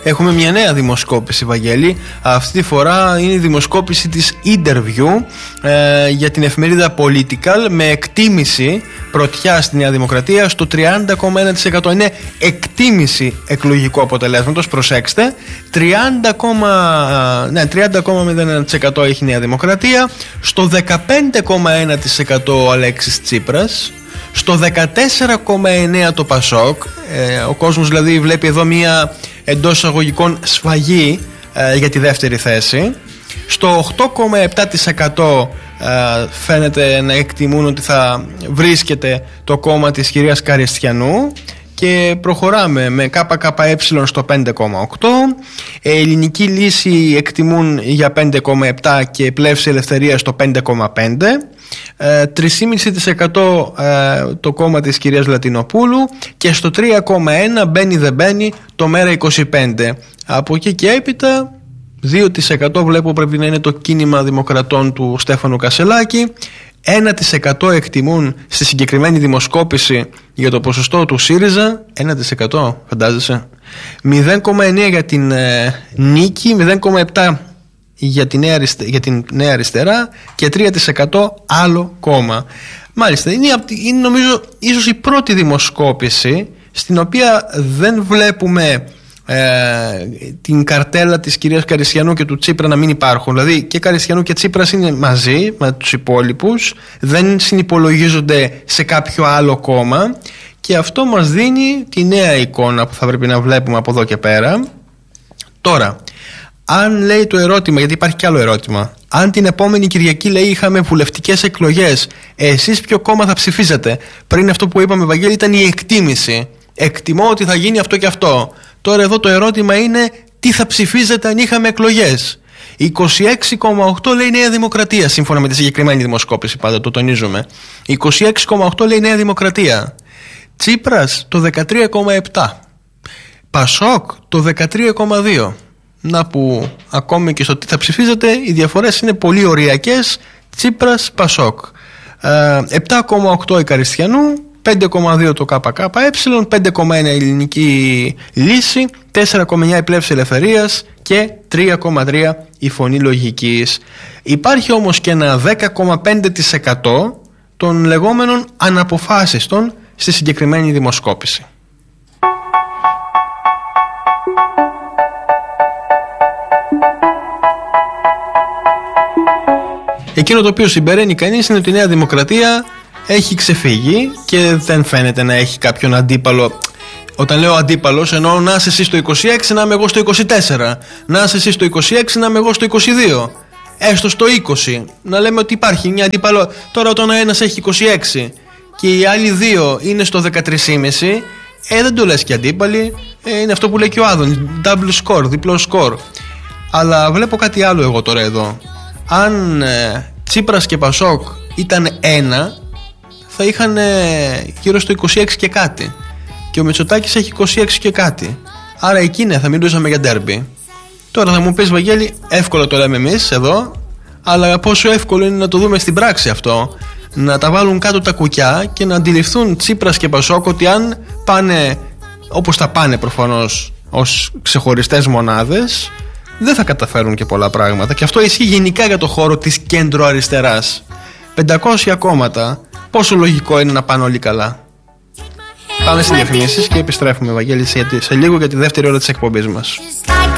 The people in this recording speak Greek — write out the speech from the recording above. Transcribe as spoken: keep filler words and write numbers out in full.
Έχουμε μια νέα δημοσκόπηση, Βαγγέλη. Αυτή τη φορά είναι η δημοσκόπηση της Interview ε, για την εφημερίδα Political, με εκτίμηση πρωτιά στη Νέα Δημοκρατία στο τριάντα κόμμα ένα τοις εκατό. Είναι εκτίμηση εκλογικού αποτελέσματος, προσέξτε. τριάντα κόμμα μηδέν ένα τοις εκατό έχει η Νέα Δημοκρατία, στο δεκαπέντε κόμμα ένα τοις εκατό ο Αλέξης Τσίπρας, στο δεκατέσσερα κόμμα εννέα τοις εκατό το Πασόκ. ε, Ο κόσμος δηλαδή βλέπει εδώ μια εντός εισαγωγικών σφαγή ε, για τη δεύτερη θέση. Στο οκτώ κόμμα επτά τοις εκατό ε, φαίνεται να εκτιμούν ότι θα βρίσκεται το κόμμα της κυρίας Καριστιανού. Και προχωράμε με ΚΚΕ στο πέντε κόμμα οκτώ. Ελληνική Λύση εκτιμούν για πέντε κόμμα επτά και Πλεύση Ελευθερία στο πέντε κόμμα πέντε. τρία κόμμα πέντε τοις εκατό ε, το κόμμα της κυρίας Λατινοπούλου. Και στο τρία κόμμα ένα μπαίνει δεν μπαίνει το Μέρα είκοσι πέντε. Από εκεί και έπειτα δύο τοις εκατό βλέπω πρέπει να είναι το Κίνημα Δημοκρατών του Στέφανου Κασελάκη. ένα τοις εκατό εκτιμούν στη συγκεκριμένη δημοσκόπηση για το ποσοστό του ΣΥΡΙΖΑ. ένα τοις εκατό, φαντάζεσαι. μηδέν κόμμα εννέα για την ε, Νίκη, μηδέν κόμμα επτά για την, νέα, για την Νέα Αριστερά και τρία τοις εκατό άλλο κόμμα. Μάλιστα, είναι, είναι νομίζω ίσως η πρώτη δημοσκόπηση στην οποία δεν βλέπουμε Ε, την καρτέλα της κυρίας Καριστιανού και του Τσίπρα να μην υπάρχουν. Δηλαδή και Καριστιανού και Τσίπρας είναι μαζί με τους υπόλοιπους, δεν συνυπολογίζονται σε κάποιο άλλο κόμμα, και αυτό μας δίνει τη νέα εικόνα που θα πρέπει να βλέπουμε από εδώ και πέρα. Τώρα, αν λέει το ερώτημα, γιατί υπάρχει κι άλλο ερώτημα, αν την επόμενη Κυριακή, λέει, είχαμε βουλευτικές εκλογές, εσείς ποιο κόμμα θα ψηφίζετε? Πριν αυτό που είπαμε, Βαγγέλη, ήταν η εκτίμηση. Εκτιμώ ότι θα γίνει αυτό και αυτό. Τώρα εδώ το ερώτημα είναι τι θα ψηφίζετε αν είχαμε εκλογές. είκοσι έξι κόμμα οκτώ λέει Νέα Δημοκρατία, σύμφωνα με τη συγκεκριμένη δημοσκόπηση, πάντα το τονίζουμε. είκοσι έξι κόμμα οκτώ λέει Νέα Δημοκρατία. Τσίπρας το δεκατρία κόμμα επτά. Πασόκ το δεκατρία κόμμα δύο. Να που ακόμη και στο τι θα ψηφίζετε οι διαφορές είναι πολύ οριακές. Τσίπρας, Πασόκ. ε, επτά κόμμα οκτώ η Καριστιανού, πέντε κόμμα δύο το ΚΚΕ, πέντε κόμμα ένα η Ελληνική Λύση, τέσσερα κόμμα εννέα η Πλεύση Ελευθερίας και τρία κόμμα τρία η Φωνή Λογικής. Υπάρχει όμως και ένα δέκα κόμμα πέντε τοις εκατό των λεγόμενων αναποφάσιστων στη συγκεκριμένη δημοσκόπηση. Εκείνο το οποίο συμπεραίνει κανείς είναι ότι η Νέα Δημοκρατία έχει ξεφύγει και δεν φαίνεται να έχει κάποιον αντίπαλο. Όταν λέω αντίπαλος, εννοώ να είσαι εσύ στο είκοσι έξι, να είμαι εγώ στο είκοσι τέσσερα. Να είσαι εσύ στο είκοσι έξι, να είμαι εγώ στο είκοσι δύο. Έστω στο είκοσι. Να λέμε ότι υπάρχει μια αντίπαλο. Τώρα, όταν ο ένας έχει είκοσι έξι και οι άλλοι δύο είναι στο δεκατρία κόμμα πέντε, ε, δεν το λες και αντίπαλοι. Ε, είναι αυτό που λέει και ο Άδων. Double score, διπλό score. Αλλά βλέπω κάτι άλλο εγώ τώρα εδώ. Αν ε, Τσίπρας και Πασόκ ήταν ένα, θα είχαν ε, γύρω στο είκοσι έξι και κάτι. Και ο Μητσοτάκης έχει είκοσι έξι και κάτι. Άρα εκεί ναι, θα μιλούσαμε για ντέρμπι. Τώρα θα μου πεις, Βαγγέλη, εύκολο το λέμε εμείς εδώ, αλλά πόσο εύκολο είναι να το δούμε στην πράξη αυτό. Να τα βάλουν κάτω τα κουκιά και να αντιληφθούν Τσίπρας και Πασόκ ότι αν πάνε όπως θα πάνε προφανώς ως ξεχωριστές μονάδες, δεν θα καταφέρουν και πολλά πράγματα. Και αυτό ισχύει γενικά για το χώρο της κέντρο αριστεράς. πεντακόσια κόμματα, πόσο λογικό είναι να πάνε όλοι καλά? Πάμε στις διαφημίσεις και επιστρέφουμε, Βαγγέλη, σε λίγο για τη δεύτερη ώρα της εκπομπής μας.